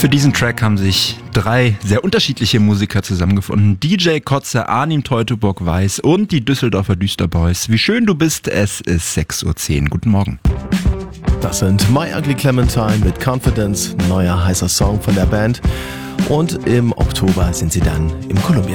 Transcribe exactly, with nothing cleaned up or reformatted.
Für diesen Track haben sich drei sehr unterschiedliche Musiker zusammengefunden. D J Kotze, Arnim Teutoburg-Weiß und die Düsseldorfer Düsterboys. Wie schön du bist, es ist sechs Uhr zehn. Guten Morgen. Das sind My Ugly Clementine mit Confidence, neuer heißer Song von der Band. Und im Oktober sind sie dann im Columbia